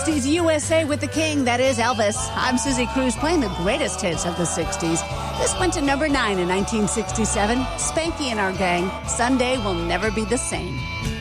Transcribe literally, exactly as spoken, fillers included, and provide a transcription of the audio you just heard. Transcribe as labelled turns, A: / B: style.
A: sixties U S A with the king, that is Elvis. I'm Susie Cruz playing the greatest hits of the sixties. This went to number nine in nineteen sixty-seven. Spanky and our gang, Sunday Will Never Be the Same.